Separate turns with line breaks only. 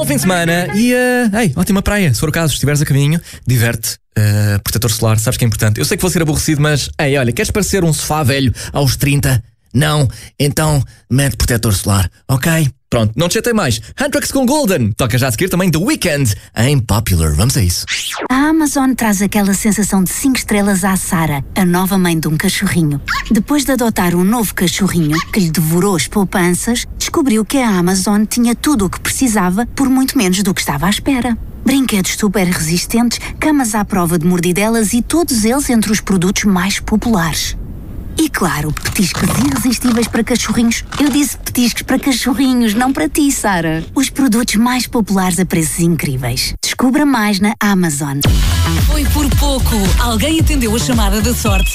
Bom fim de semana e, ótima praia. Se for o caso, estiveres a caminho, diverte. Protetor solar, sabes que é importante. Eu sei que vou ser aborrecido, mas, olha, queres parecer um sofá velho aos 30? Não? Então, mete protetor solar, ok? Pronto, não te chatei mais. Huntrix com Golden. Toca já a seguir também The Weeknd em Popular. Vamos a isso.
A Amazon traz aquela sensação de 5 estrelas à Sara, a nova mãe de um cachorrinho. Depois de adotar um novo cachorrinho que lhe devorou as poupanças, descobriu que a Amazon tinha tudo o que precisava por muito menos do que estava à espera. Brinquedos super resistentes, camas à prova de mordidelas e todos eles entre os produtos mais populares. E claro, petiscos irresistíveis para cachorrinhos. Eu disse petiscos para cachorrinhos, não para ti, Sara. Os produtos mais populares a preços incríveis. Descubra mais na Amazon.
Foi por pouco. Alguém atendeu a chamada da sorte